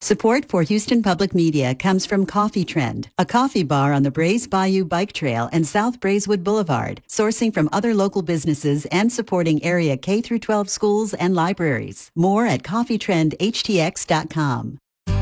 Support for Houston Public Media comes from Coffee Trend, a coffee bar on the Brays Bayou Bike Trail and South Braeswood Boulevard, sourcing from other local businesses and supporting area K-12 schools and libraries. More at coffeetrendhtx.com.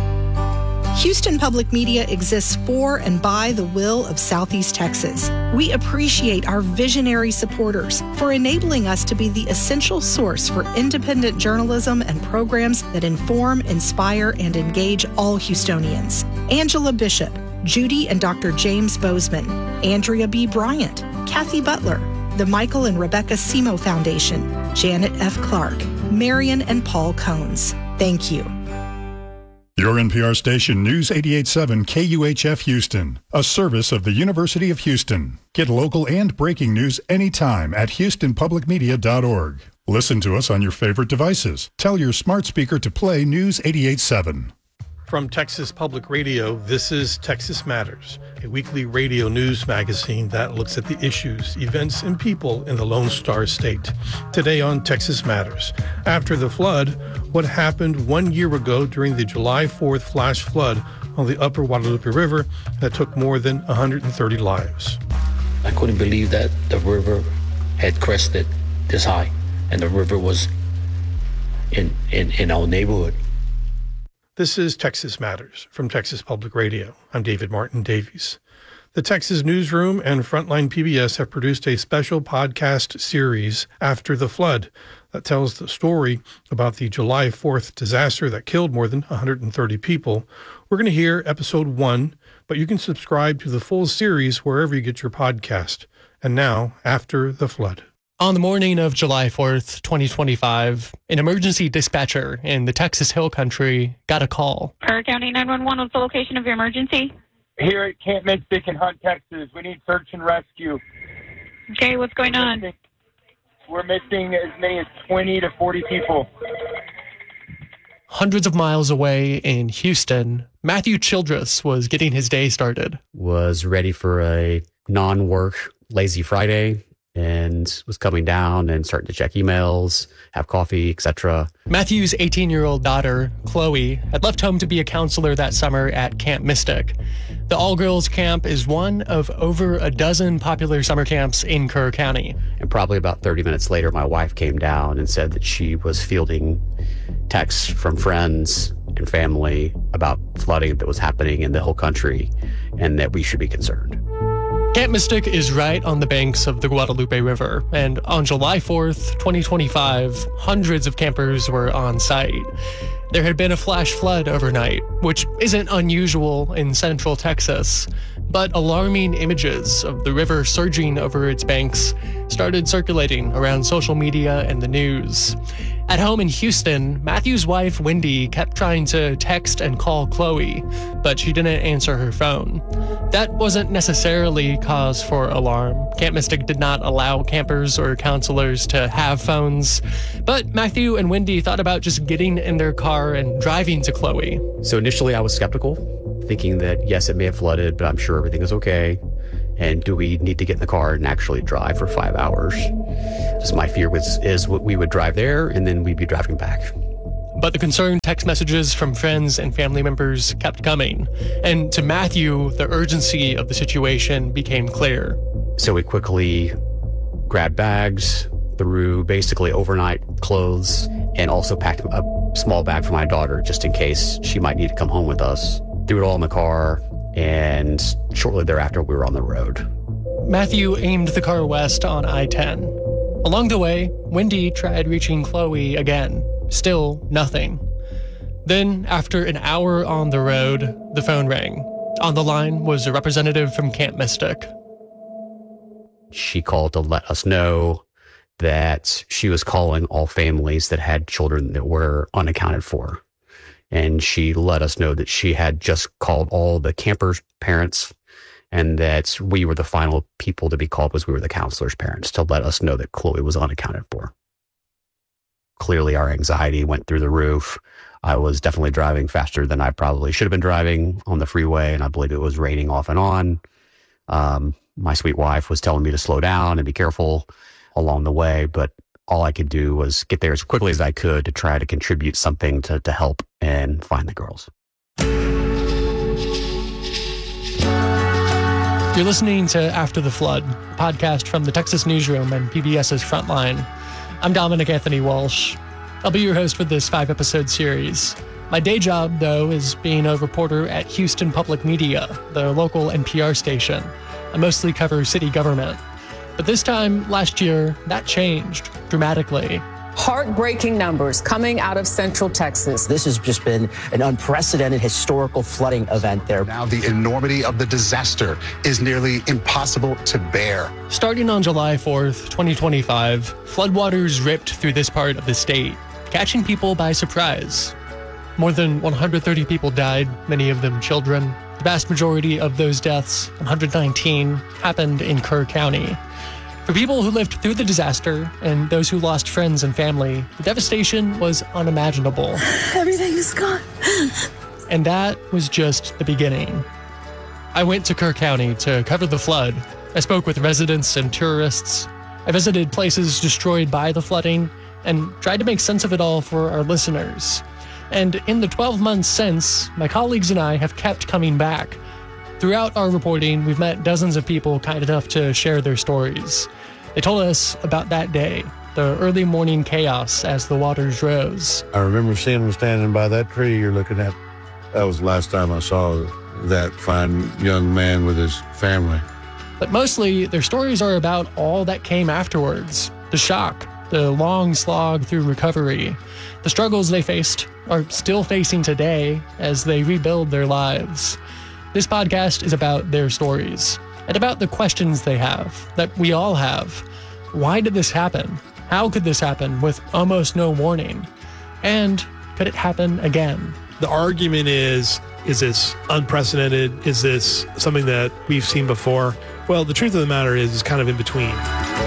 Houston Public Media exists for and by the will of Southeast Texas. We appreciate our visionary supporters for enabling us to be the essential source for independent journalism and programs that inform, inspire, and engage all Houstonians. Angela Bishop, Judy and Dr. James Bozeman, Andrea B. Bryant, Kathy Butler, the Michael and Rebecca Simo Foundation, Janet F. Clark, Marion and Paul Cones. Thank you. Your NPR station, News 88.7 KUHF Houston, a service of the University of Houston. Get local and breaking news anytime at houstonpublicmedia.org. Listen to us on your favorite devices. Tell your smart speaker to play News 88.7. From Texas Public Radio, this is Texas Matters, a weekly radio news magazine that looks at the issues, events, and people in the Lone Star State. Today on Texas Matters, after the flood, what happened 1 year ago during the July 4th flash flood on the upper Guadalupe River that took more than 130 lives. I couldn't believe that the river had crested this high, and the river was in our neighborhood. This is Texas Matters from Texas Public Radio. I'm David Martin Davies. The Texas Newsroom and Frontline PBS have produced a special podcast series, After the Flood, that tells the story about the July 4th disaster that killed more than 130 people. We're going to hear episode 1, but you can subscribe to the full series wherever you get your podcast. And now, After the Flood. On the morning of July 4th, 2025, an emergency dispatcher in the Texas Hill Country got a call. Carter County 911, what's the location of your emergency? Here at Camp Mystic in Hunt, Texas. We need search and rescue. Okay, what's going on? We're missing as many as 20 to 40 people. Hundreds of miles away in Houston, Matthew Childress was getting his day started. Was ready for a non-work lazy Friday and was coming down and starting to check emails, have coffee, etc. Matthew's 18-year-old daughter, Chloe, had left home to be a counselor that summer at Camp Mystic. The all-girls camp is one of over a dozen popular summer camps in Kerr County. And probably about 30 minutes later, my wife came down and said that she was fielding texts from friends and family about flooding that was happening in the whole country and that we should be concerned. Camp Mystic is right on the banks of the Guadalupe River, and on July 4th, 2025, hundreds of campers were on site. There had been a flash flood overnight, which isn't unusual in central Texas, but alarming images of the river surging over its banks started circulating around social media and the news. At home in Houston, Matthew's wife, Wendy, kept trying to text and call Chloe, but she didn't answer her phone. That wasn't necessarily cause for alarm. Camp Mystic did not allow campers or counselors to have phones, but Matthew and Wendy thought about just getting in their car and driving to Chloe. So initially I was skeptical, thinking that yes, it may have flooded, but I'm sure everything is okay. And do we need to get in the car and actually drive for 5 hours? Just my fear is we would drive there and then we'd be driving back. But the concerned text messages from friends and family members kept coming. And to Matthew, the urgency of the situation became clear. So we quickly grabbed bags, threw basically overnight clothes, and also packed a small bag for my daughter just in case she might need to come home with us. Threw it all in the car, and shortly thereafter, we were on the road. Matthew aimed the car west on I-10. Along the way, Wendy tried reaching Chloe again. Still nothing. Then, after an hour on the road, the phone rang. On the line was a representative from Camp Mystic. She called to let us know that she was calling all families that had children that were unaccounted for. And she let us know that she had just called all the campers' parents and that we were the final people to be called because we were the counselors' parents to let us know that Chloe was unaccounted for. Clearly, our anxiety went through the roof. I was definitely driving faster than I probably should have been driving on the freeway, and I believe it was raining off and on. My sweet wife was telling me to slow down and be careful along the way, but all I could do was get there as quickly as I could to try to contribute something to help and find the girls. You're listening to After the Flood, a podcast from the Texas Newsroom and PBS's Frontline. I'm Dominic Anthony Walsh. I'll be your host for this 5-episode series. My day job, though, is being a reporter at Houston Public Media, the local NPR station. I mostly cover city government. But this time last year, that changed dramatically. Heartbreaking numbers coming out of Central Texas. This has just been an unprecedented historical flooding event there. Now the enormity of the disaster is nearly impossible to bear. Starting on July 4th, 2025, floodwaters ripped through this part of the state, catching people by surprise. More than 130 people died, many of them children. The vast majority of those deaths, 119, happened in Kerr County. For people who lived through the disaster and those who lost friends and family, the devastation was unimaginable. Everything is gone. And that was just the beginning. I went to Kerr County to cover the flood. I spoke with residents and tourists. I visited places destroyed by the flooding and tried to make sense of it all for our listeners. And in the 12 months since, my colleagues and I have kept coming back. Throughout our reporting, we've met dozens of people kind enough to share their stories. They told us about that day, the early morning chaos as the waters rose. I remember seeing them standing by that tree you're looking at. That was the last time I saw that fine young man with his family. But mostly, their stories are about all that came afterwards. The shock, the long slog through recovery, the struggles they faced are still facing today as they rebuild their lives. This podcast is about their stories and about the questions they have, that we all have. Why did this happen? How could this happen with almost no warning? And could it happen again? The argument is this unprecedented? Is this something that we've seen before? Well, the truth of the matter is it's kind of in between.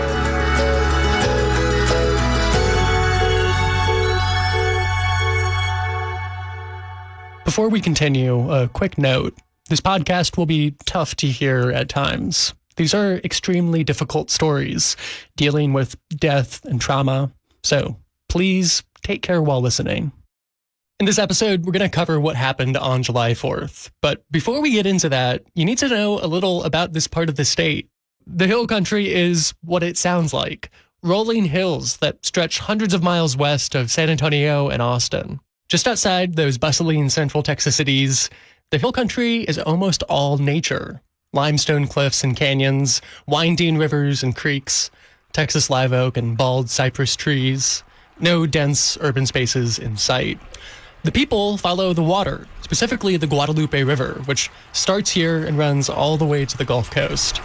Before we continue, a quick note. This podcast will be tough to hear at times. These are extremely difficult stories, dealing with death and trauma. So please take care while listening. In this episode, we're going to cover what happened on July 4th. But before we get into that, you need to know a little about this part of the state. The Hill Country is what it sounds like. Rolling hills that stretch hundreds of miles west of San Antonio and Austin. Just outside those bustling Central Texas cities, the Hill Country is almost all nature. Limestone cliffs and canyons, winding rivers and creeks, Texas live oak and bald cypress trees. No dense urban spaces in sight. The people follow the water, specifically the Guadalupe River, which starts here and runs all the way to the Gulf Coast.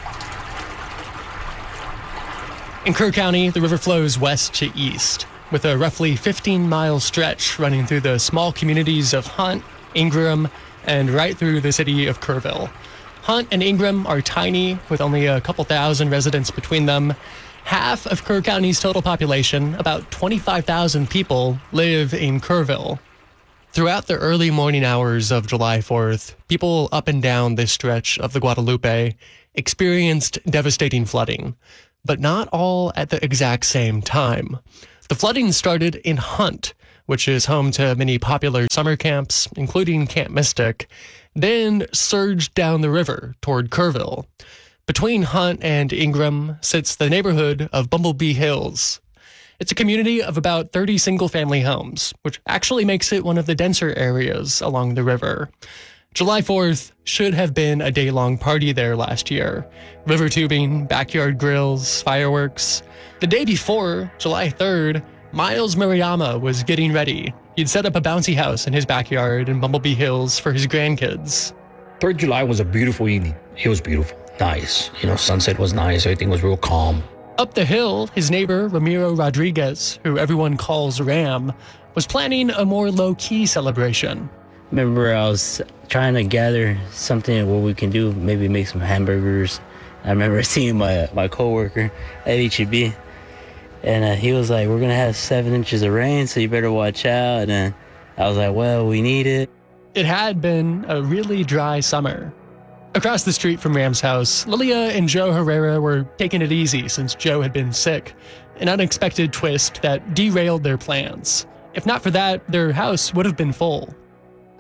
In Kerr County, the river flows west to east, with a roughly 15-mile stretch running through the small communities of Hunt, Ingram, and right through the city of Kerrville. Hunt and Ingram are tiny, with only a couple thousand residents between them. Half of Kerr County's total population, about 25,000 people, live in Kerrville. Throughout the early morning hours of July 4th, people up and down this stretch of the Guadalupe experienced devastating flooding, but not all at the exact same time. The flooding started in Hunt, which is home to many popular summer camps, including Camp Mystic, then surged down the river toward Kerrville. Between Hunt and Ingram sits the neighborhood of Bumblebee Hills. It's a community of about 30 single-family homes, which actually makes it one of the denser areas along the river. July 4th should have been a day-long party there last year. River tubing, backyard grills, fireworks. The day before, July 3rd, Miles Murayama was getting ready. He'd set up a bouncy house in his backyard in Bumblebee Hills for his grandkids. 3rd of July was a beautiful evening. It was beautiful. Nice. Sunset was nice. Everything was real calm. Up the hill, his neighbor, Ramiro Rodriguez, who everyone calls Ram, was planning a more low-key celebration. Remember, I was trying to gather something where we can do, maybe make some hamburgers. I remember seeing my coworker at HEB. And he was like, we're going to have 7 inches of rain, so you better watch out. And I was like, well, we need it. It had been a really dry summer. Across the street from Ram's house, Lilia and Joe Herrera were taking it easy since Joe had been sick, an unexpected twist that derailed their plans. If not for that, their house would have been full.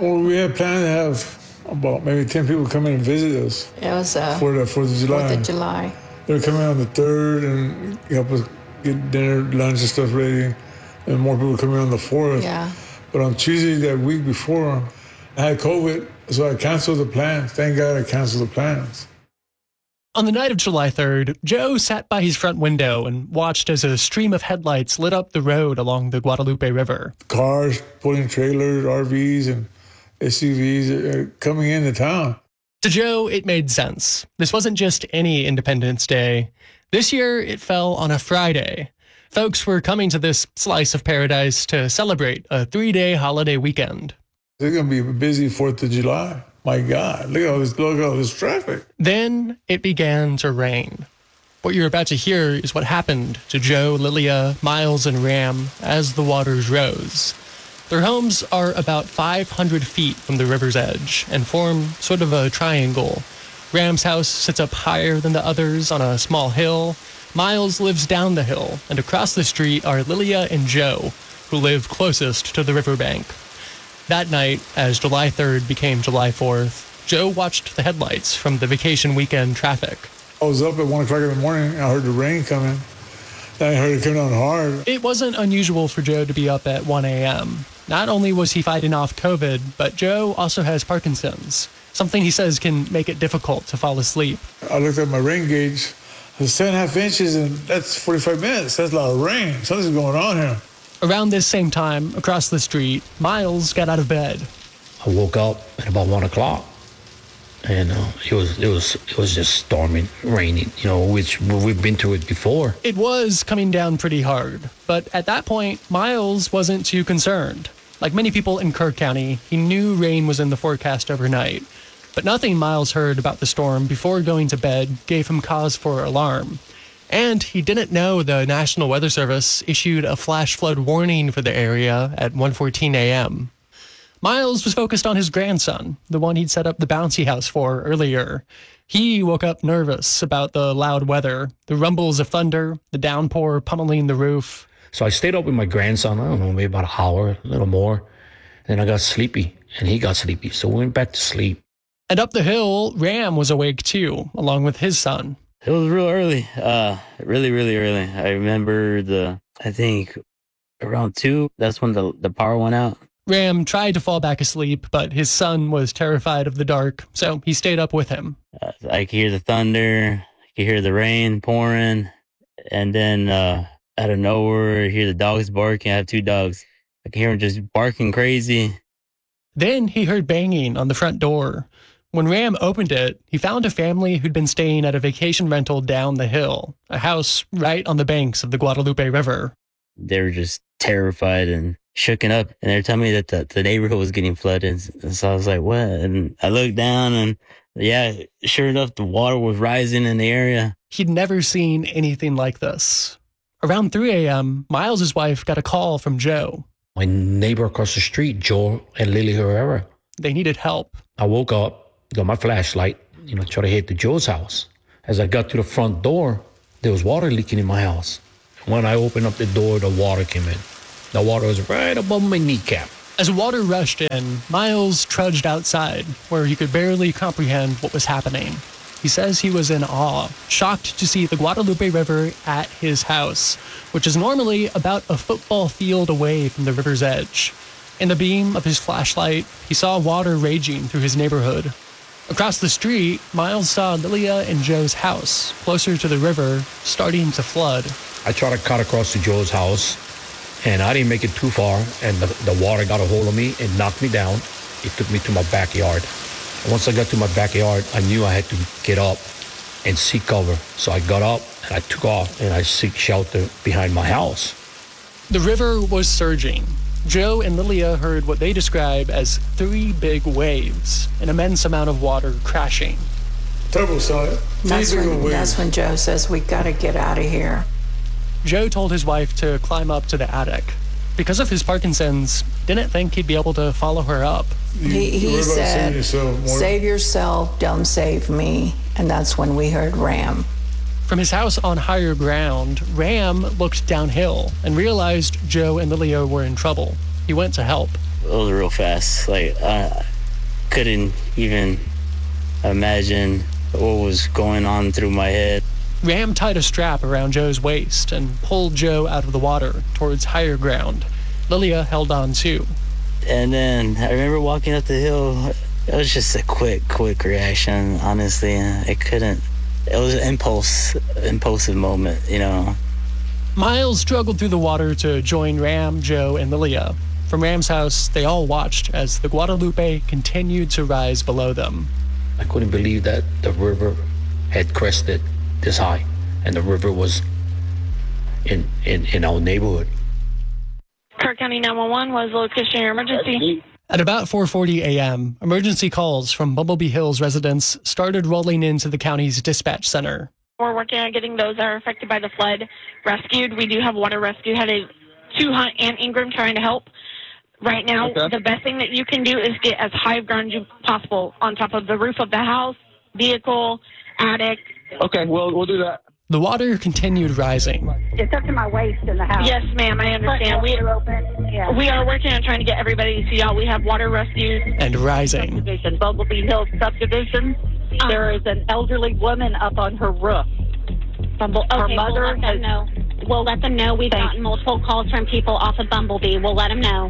Well, we had planned to have about maybe 10 people come in and visit us. It was for the 4th of July. 4th of July. They were coming on the 3rd and help us get dinner, lunch, and stuff ready. And more people coming on the 4th. Yeah. But on Tuesday, that week before, I had COVID, so I canceled the plans. Thank God I canceled the plans. On the night of July 3rd, Joe sat by his front window and watched as a stream of headlights lit up the road along the Guadalupe River. Cars pulling trailers, RVs, and SUVs coming into town. To Joe, it made sense. This wasn't just any Independence Day. This year, it fell on a Friday. Folks were coming to this slice of paradise to celebrate a 3-day holiday weekend. It's going to be a busy 4th of July. My God, look at all this traffic. Then it began to rain. What you're about to hear is what happened to Joe, Lilia, Miles, and Ram as the waters rose. Their homes are about 500 feet from the river's edge and form sort of a triangle. Ram's house sits up higher than the others on a small hill. Miles lives down the hill, and across the street are Lilia and Joe, who live closest to the riverbank. That night, as July 3rd became July 4th, Joe watched the headlights from the vacation weekend traffic. I was up at 1 o'clock in the morning. I heard the rain coming. Then I heard it come down hard. It wasn't unusual for Joe to be up at 1 a.m. Not only was he fighting off COVID, but Joe also has Parkinson's, something he says can make it difficult to fall asleep. I looked at my rain gauge. It's 7.5 inches, and that's 45 minutes. That's a lot of rain. Something's going on here. Around this same time, across the street, Miles got out of bed. I woke up at about 1 o'clock, and it was just storming, raining, which we've been through it before. It was coming down pretty hard, but at that point, Miles wasn't too concerned. Like many people in Kirk County, he knew rain was in the forecast overnight, but nothing Miles heard about the storm before going to bed gave him cause for alarm. And he didn't know the National Weather Service issued a flash flood warning for the area at 1:14 a.m. Miles was focused on his grandson, the one he'd set up the bouncy house for earlier. He woke up nervous about the loud weather, the rumbles of thunder, the downpour pummeling the roof. So I stayed up with my grandson, I don't know, maybe about an hour, a little more. Then I got sleepy, and he got sleepy, so we went back to sleep. And up the hill, Ram was awake too, along with his son. It was real early, really, really early. I remember I think around 2, that's when the power went out. Ram tried to fall back asleep, but his son was terrified of the dark, so he stayed up with him. I could hear the thunder, I could hear the rain pouring, and then out of nowhere, I hear the dogs barking. I have 2 dogs. I can hear them just barking crazy. Then he heard banging on the front door. When Ram opened it, he found a family who'd been staying at a vacation rental down the hill, a house right on the banks of the Guadalupe River. They were just terrified and shooken up, and they were telling me that the neighborhood was getting flooded. And so I was like, what? And I looked down, and yeah, sure enough, the water was rising in the area. He'd never seen anything like this. Around 3 a.m., Miles' wife got a call from Joe. My neighbor across the street, Joe and Lily Herrera. They needed help. I woke up, got my flashlight, try to head to Joe's house. As I got to the front door, there was water leaking in my house. And when I opened up the door, the water came in. The water was right above my kneecap. As water rushed in, Miles trudged outside, where he could barely comprehend what was happening. He says he was in awe, shocked to see the Guadalupe River at his house, which is normally about a football field away from the river's edge. In the beam of his flashlight, he saw water raging through his neighborhood. Across the street, Miles saw Lilia and Joe's house, closer to the river, starting to flood. I tried to cut across to Joe's house, and I didn't make it too far, and the water got a hold of me and knocked me down. It took me to my backyard. And once I got to my backyard, I knew I had to get up and seek cover. So I got up, and I took off, and I seek shelter behind my house. The river was surging. Joe and Lilia heard what they describe as 3 big waves, an immense amount of water crashing. Turbo saw it. That's when Joe says, we got to get out of here. Joe told his wife to climb up to the attic. Because of his Parkinson's, didn't think he'd be able to follow her up. He said, save yourself, don't save me. And that's when we heard Ram. From his house on higher ground, Ram looked downhill and realized Joe and Lilia were in trouble. He went to help. real fast. Like, I couldn't even imagine what was going on through my head. Ram tied a strap around Joe's waist and pulled Joe out of the water towards higher ground. Lilia held on too. And then I remember walking up the hill. It was just a quick reaction, honestly. It was an impulsive moment, you know. Miles struggled through the water to join Ram, Joe, and Lilia. From Ram's house, they all watched as the Guadalupe continued to rise below them. I couldn't believe that the river had crested this high, and the river was in our neighborhood. Clark County 911 was location your emergency. At about 4:40 a.m., emergency calls from Bumblebee Hills residents started rolling into the county's dispatch center. We're working on getting those that are affected by the flood rescued. We do have water rescue headed to Hunt and Ingram trying to help. Right now, The best thing that you can do is get as high of ground as possible on top of the roof of the house, vehicle, attic. Okay, we'll do that. The water continued rising. It's up to my waist in the house. Yes, ma'am, I understand. We are working on trying to get everybody to see y'all. We have water rescue. And rising. Subdivision, Bumblebee Hills subdivision. There is an elderly woman up on her roof. Her mother We'll let them know. We've gotten multiple calls from people off of Bumblebee. We'll let them know.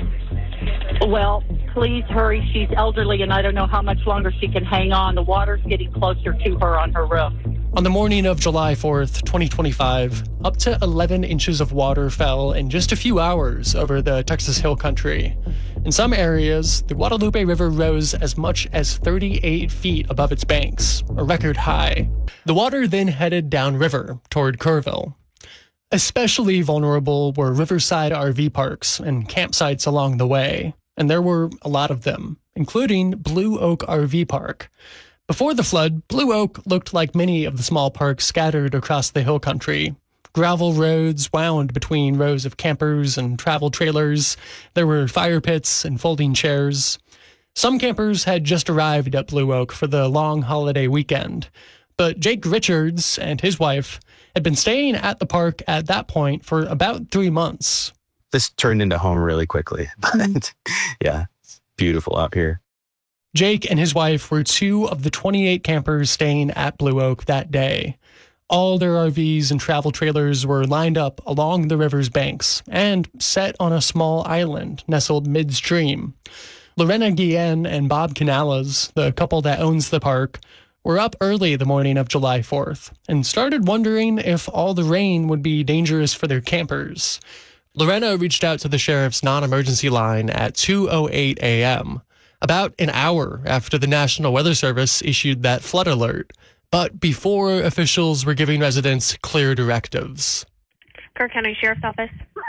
Well, please hurry. She's elderly, and I don't know how much longer she can hang on. The water's getting closer to her on her roof. On the morning of July 4th, 2025, up to 11 inches of water fell in just a few hours over the Texas Hill Country. In some areas, the Guadalupe River rose as much as 38 feet above its banks, a record high. The water then headed downriver toward Kerrville. Especially vulnerable were riverside RV parks and campsites along the way, and there were a lot of them, including Blue Oak RV Park. Before the flood, Blue Oak looked like many of the small parks scattered across the hill country. Gravel roads wound between rows of campers and travel trailers. There were fire pits and folding chairs. Some campers had just arrived at Blue Oak for the long holiday weekend, but Jake Richards and his wife had been staying at the park at that point for about 3 months. This turned into home really quickly, but yeah, it's beautiful out here. Jake and his wife were 2 of the 28 campers staying at Blue Oak that day. All their RVs and travel trailers were lined up along the river's banks and set on a small island nestled midstream. Lorena Guillen and Bob Canales, the couple that owns the park, were up early the morning of July 4th and started wondering if all the rain would be dangerous for their campers. Lorena reached out to the sheriff's non-emergency line at 2:08 a.m., about an hour after the National Weather Service issued that flood alert, but before officials were giving residents clear directives. Clark County Sheriff's Office.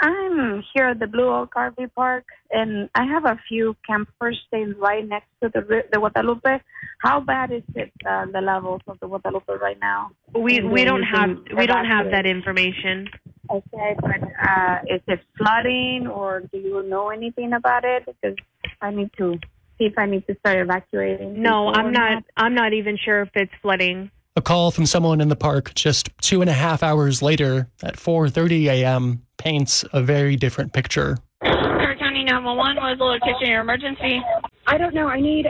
I'm here at the Blue Oak RV Park, and I have a few campers staying right next to the Guadalupe. How bad is it, the levels of the Guadalupe right now? We don't have that information. Okay, but is it flooding, or do you know anything about it? Because I need to see if I need to start evacuating. No, I'm not even sure if it's flooding. A call from someone in the park just 2.5 hours later at 4:30 a.m. paints a very different picture. Clark County 911 was the location of your emergency. I don't know. I need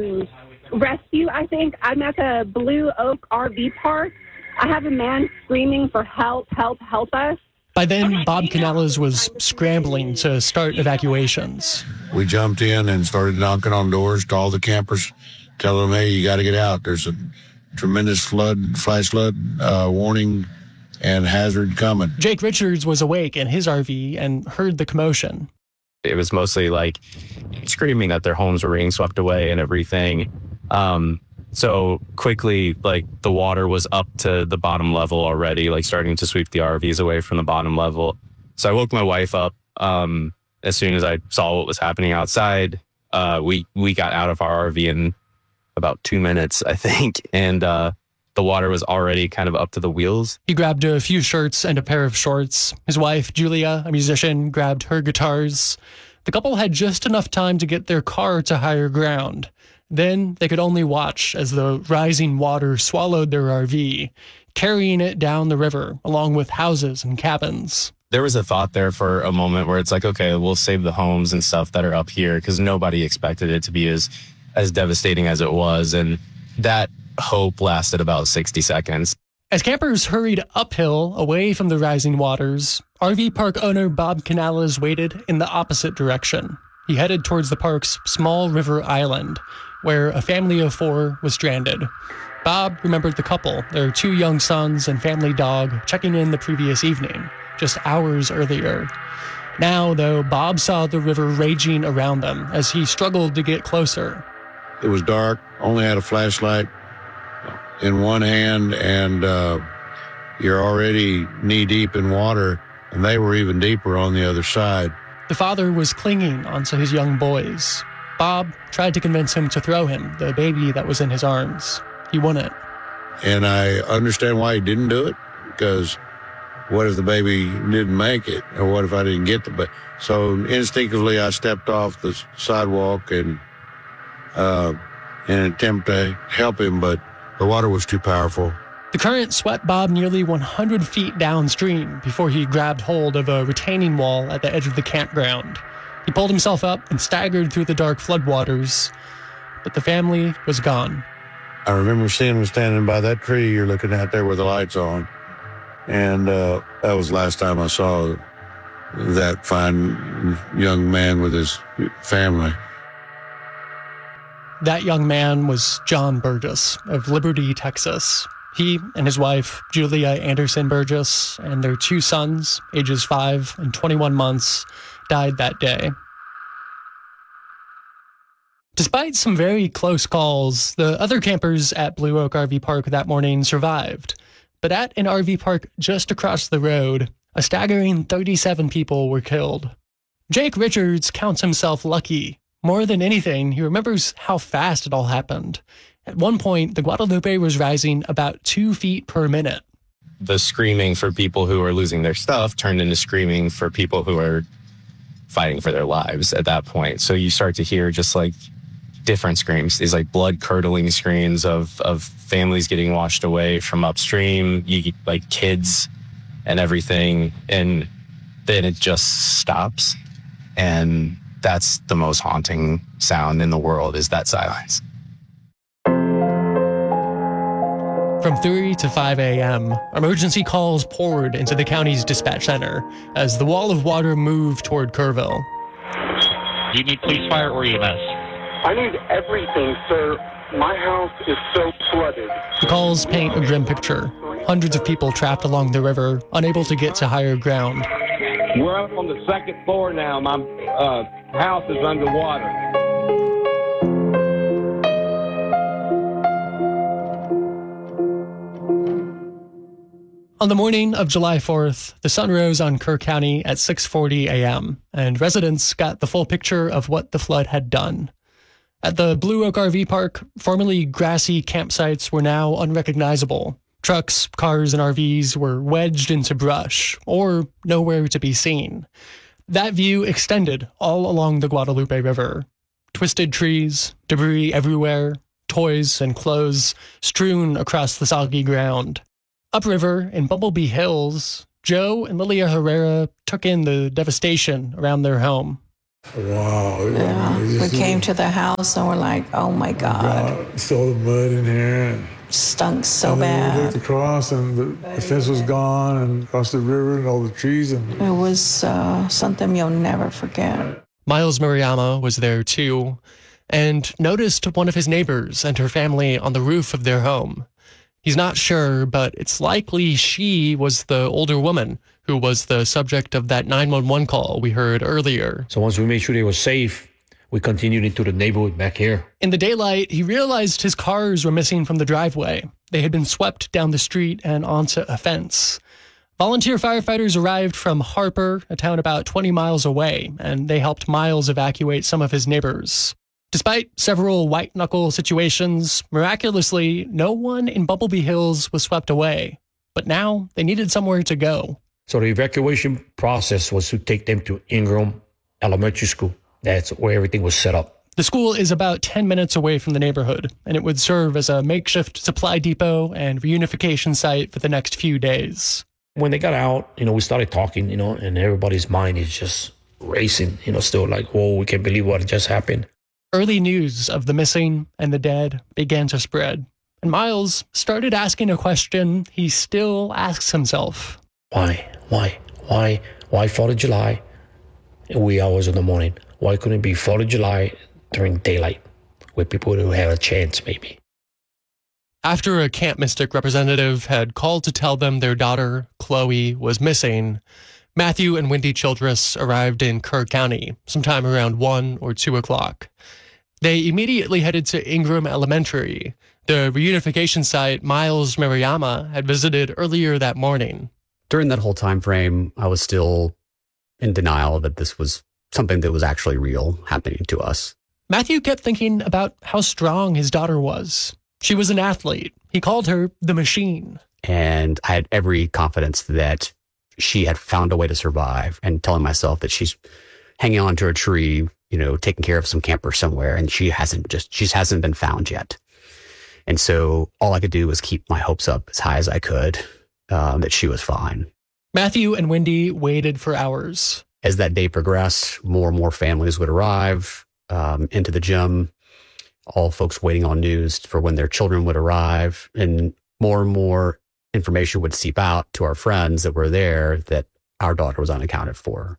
rescue, I think. I'm at the Blue Oak RV Park. I have a man screaming for help us. By then, Bob Canales was scrambling to start evacuations. We jumped in and started knocking on doors to all the campers, telling them, hey, you got to get out. There's a tremendous flash flood warning and hazard coming. Jake Richards was awake in his RV and heard the commotion. It was mostly like screaming that their homes were being swept away and everything. So quickly, like the water was up to the bottom level already, like starting to sweep the RVs away from the bottom level. So I woke my wife up as soon as I saw what was happening outside. We got out of our RV in about 2 minutes, I think, and the water was already kind of up to the wheels. He grabbed a few shirts and a pair of shorts. His wife, Julia, a musician, grabbed her guitars. The couple had just enough time to get their car to higher ground. Then they could only watch as the rising water swallowed their RV, carrying it down the river along with houses and cabins. There was a thought there for a moment where it's like, okay, we'll save the homes and stuff that are up here because nobody expected it to be as devastating as it was. And that hope lasted about 60 seconds. As campers hurried uphill away from the rising waters, RV park owner Bob Canales waited in the opposite direction. He headed towards the park's small river island, where a family of 4 was stranded. Bob remembered the couple, their 2 young sons and family dog, checking in the previous evening, just hours earlier. Now, though, Bob saw the river raging around them as he struggled to get closer. It was dark, only had a flashlight in one hand, and you're already knee-deep in water, and they were even deeper on the other side. The father was clinging onto his young boys. Bob tried to convince him to throw him the baby that was in his arms. He wouldn't. And I understand why he didn't do it, because what if the baby didn't make it? Or what if I didn't get the baby? So instinctively, I stepped off the sidewalk and in an attempt to help him, but the water was too powerful. The current swept Bob nearly 100 feet downstream before he grabbed hold of a retaining wall at the edge of the campground. He pulled himself up and staggered through the dark floodwaters, but the family was gone. I remember seeing him standing by that tree you're looking at there with the lights on. And that was the last time I saw that fine young man with his family. That young man was John Burgess of Liberty, Texas. He and his wife, Julia Anderson Burgess, and their 2 sons, ages 5 and 21 months, died that day. Despite some very close calls, the other campers at Blue Oak RV Park that morning survived. But at an RV park just across the road, a staggering 37 people were killed. Jake Richards counts himself lucky. More than anything, he remembers how fast it all happened. At one point, the Guadalupe was rising about 2 feet per minute. The screaming for people who are losing their stuff turned into screaming for people who are fighting for their lives at that point. So you start to hear just like different screams, these like blood-curdling screams of families getting washed away from upstream, like kids and everything. And then it just stops. And that's the most haunting sound in the world, is that silence. From 3 to 5 a.m., emergency calls poured into the county's dispatch center as the wall of water moved toward Kerrville. Do you need police, fire, or EMS? I need everything, sir. My house is so flooded. The calls paint a grim picture. Hundreds of people trapped along the river, unable to get to higher ground. We're up on the 2nd floor now. My house is underwater. On the morning of July 4th, the sun rose on Kerr County at 6:40 a.m., and residents got the full picture of what the flood had done. At the Blue Oak RV Park, formerly grassy campsites were now unrecognizable. Trucks, cars, and RVs were wedged into brush, or nowhere to be seen. That view extended all along the Guadalupe River. Twisted trees, debris everywhere, toys and clothes strewn across the soggy ground. Upriver in Bumblebee Hills, Joe and Lilia Herrera took in the devastation around their home. Wow. Yeah, we came to the house and we're like, oh my God. It's all the mud in here. Stunk so and bad. We looked across and the fence was gone and across the river and all the trees. And it was something you'll never forget. Miles Murayama was there too and noticed one of his neighbors and her family on the roof of their home. He's not sure, but it's likely she was the older woman who was the subject of that 911 call we heard earlier. So once we made sure they were safe, we continued into the neighborhood back here. In the daylight, he realized his cars were missing from the driveway. They had been swept down the street and onto a fence. Volunteer firefighters arrived from Harper, a town about 20 miles away, and they helped Miles evacuate some of his neighbors. Despite several white-knuckle situations, miraculously, no one in Bumblebee Hills was swept away. But now, they needed somewhere to go. So the evacuation process was to take them to Ingram Elementary School. That's where everything was set up. The school is about 10 minutes away from the neighborhood, and it would serve as a makeshift supply depot and reunification site for the next few days. When they got out, we started talking, and everybody's mind is just racing, still like, whoa, we can't believe what just happened. Early news of the missing and the dead began to spread, and Miles started asking a question he still asks himself. Why 4th of July, wee hours in the morning? Why couldn't it be 4th of July during daylight, where people would have a chance, maybe? After a Camp Mystic representative had called to tell them their daughter, Chloe, was missing, Matthew and Wendy Childress arrived in Kerr County sometime around 1 or 2 o'clock. They immediately headed to Ingram Elementary, the reunification site Miles Maruyama had visited earlier that morning. During that whole time frame, I was still in denial that this was something that was actually real happening to us. Matthew kept thinking about how strong his daughter was. She was an athlete. He called her the machine. And I had every confidence that she had found a way to survive, and telling myself that she's hanging onto a tree, taking care of some camper somewhere, and she hasn't been found yet. And so all I could do was keep my hopes up as high as I could, that she was fine. Matthew and Wendy waited for hours. As that day progressed, more and more families would arrive into the gym, all folks waiting on news for when their children would arrive, and more information would seep out to our friends that were there that our daughter was unaccounted for.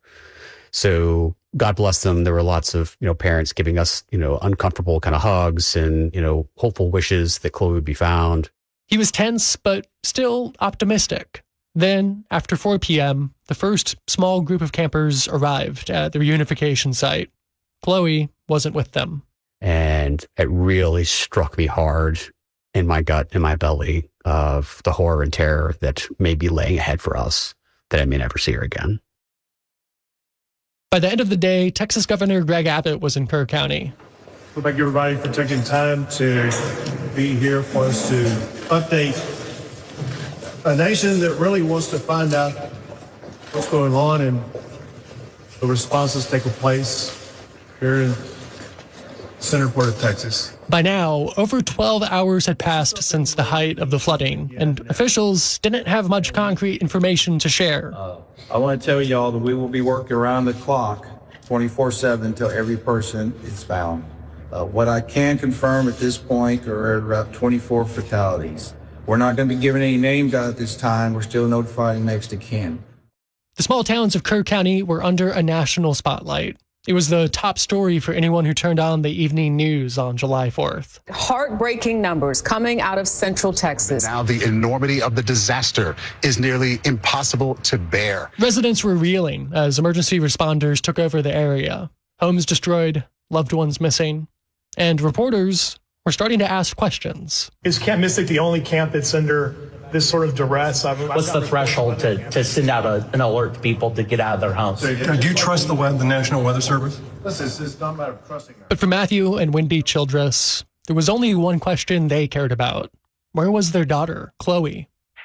So God bless them. There were lots of, parents giving us, uncomfortable kind of hugs and, hopeful wishes that Chloe would be found. He was tense, but still optimistic. Then, after 4 p.m., the first small group of campers arrived at the reunification site. Chloe wasn't with them. And it really struck me hard in my gut, in my belly, of the horror and terror that may be laying ahead for us, that I may never see her again. By the end of the day, Texas Governor Greg Abbott was in Kerr County. We'd like everybody for taking time to be here for us to update a nation that really wants to find out what's going on and the responses taking place here in Centerport of Texas. By now, over 12 hours had passed since the height of the flooding, and officials didn't have much concrete information to share. I want to tell y'all that we will be working around the clock 24/7 until every person is found. What I can confirm at this point are about 24 fatalities. We're not going to be giving any names out at this time. We're still notifying next of kin. The small towns of Kerr County were under a national spotlight. It was the top story for anyone who turned on the evening news on July 4th. Heartbreaking numbers coming out of Central Texas. Now the enormity of the disaster is nearly impossible to bear. Residents were reeling as emergency responders took over the area. Homes destroyed, loved ones missing, and reporters were starting to ask questions. Is Camp Mystic the only camp that's under this sort of duress? What's the threshold to send out an alert to people to get out of their house? Do you trust the National Weather Service? Listen, it's not a matter of trusting them. But for Matthew and Wendy Childress, there was only one question they cared about. Where was their daughter, Chloe?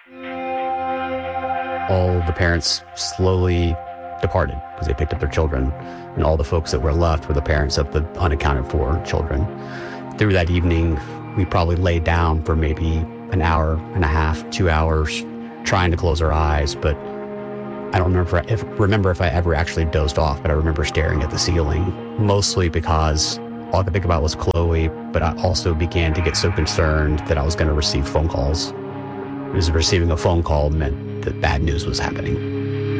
All the parents slowly departed because they picked up their children, and all the folks that were left were the parents of the unaccounted for children. Through that evening, we probably laid down for maybe an hour and a half, 2 hours, trying to close our eyes, but I don't remember if I ever actually dozed off, but I remember staring at the ceiling, mostly because all I could think about was Chloe, but I also began to get so concerned that I was going to receive phone calls. Receiving a phone call meant that bad news was happening.